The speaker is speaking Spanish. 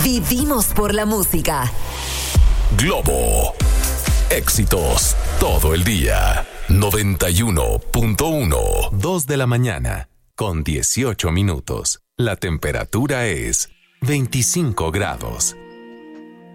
Vivimos por la música. Globo. Éxitos todo el día. 91.1. 2 de la mañana con 18 minutos. La temperatura es 25 grados.